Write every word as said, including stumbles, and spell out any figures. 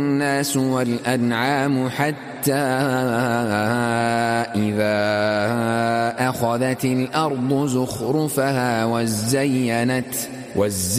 الناس والأنعام حتى إذا أخذت الأرض زخرفها وزينت